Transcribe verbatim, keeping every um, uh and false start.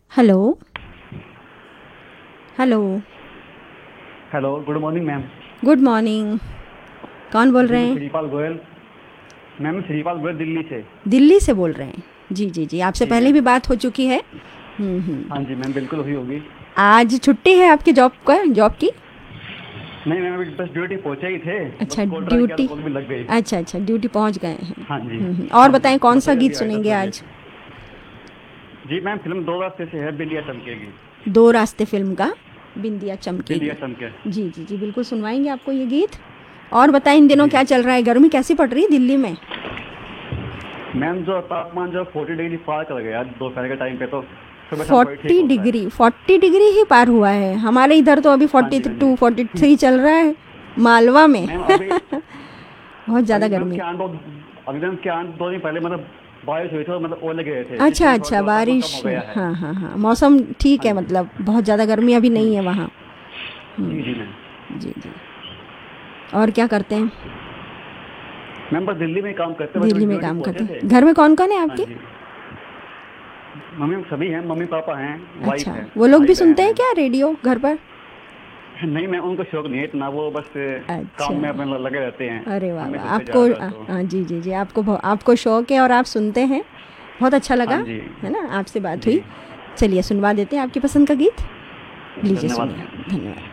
Hello. Hello. Hello, good morning ma'am. Good morning. कौन बोल जी रहे मैं हैं? श्रीपाल गोयल। मैम मैं श्रीपाल गोयल दिल्ली से। दिल्ली से बोल रहे हैं? जी जी जी, आपसे जी पहले मैम। भी बात हो चुकी है। हम्म हम्म। हाँ जी मैम, बिल्कुल हुई होगी। आज छुट्टी है आपकी जॉब का, जॉब की? नहीं मैम, अभी बस ड्यूटी पहुंचे ही थे। अच्छा बस कॉल ट्राई किया तो ड्यूटी। कॉल भी लग गई। अच्छा अच्छा, ड्यूटी पहुंच गए हैं। हाँ जी। हम्म हम्म। और हाँ जी, बताएं कौन बस सा अभी गीत अभी आए दस सुनेंगे बजे। आज? जी मैम, फिल्म दो रास्ते से है, बिल्लियाँ चमकेगी। दो रास्ते फिल्म का बिंदिया बिल्लियाँ चमकेगी। चमके। जी जी जी, बिल्कुल सुनवाएंगे आपको ये गीत। और बताएं इन दिनों जी क्या चल रहा है, गर्मी कैसी पड़ रही है दिल्ली में? मैम, जो तापमान जो फोर्टी डिग्री पार कर गया दोपहर के टाइम पे, तो सुबह शाम को ही ठीक फोर्टी होता है। डिग्री फोर्टी डिग्री ही पार हुआ है? हमारे इधर तो अभी हाँ फोर्टी जी हाँ जी। टू फोर्टी थ्री चल रहा है मालवा में। मैम अभी बहुत ज़्यादा अभी मैम गर्मी। क्या आठ दो अभी मैम क्या आठ दो दिन पहले मतलब बारिश हुई थी और मतलब ओले गए थे, जिससे अच्छा भी थोड़ा अच्छा, जो तापमान कम बारिश। हो गया है। हाँ हाँ हाँ, मौसम ठीक हाँ है, जी। मतलब बहुत ज़्यादा गर्मी अभी नहीं है वहाँ। जी जी हम्म। मैम। जी जी। और क्या करते हैं? मैम बस दिल्ली में ही काम करते हैं, बस अभी दिल्ली में ड्यूटी काम करते पहुंचे थे। हैं। घर में कौन कौन है हाँ आपके? जी। मम्मी सभी हैं, मम्मी पापा हैं, वाइफ अच्छा, है, वो लोग भाई भी बहन सुनते हैं हैं। क्या रेडियो घर पर? नहीं मैम, उनको शौक नहीं है इतना, वो बस अच्छा। काम में अपने लगे रहते हैं। अरे वाह हम ही वाह, सुनते आपको ज़्यादातर आ, तो। हाँ जी जी जी, आपको बहु- आपको शौक है और आप सुनते हैं। बहुत अच्छा हाँ लगा, जी। है ना, आपसे बात जी। हुई। चलिए सुनवा देते हैं आपकी पसंद का गीत। लीजिए धन्यवाद सुनिए। मैम। धन्यवाद।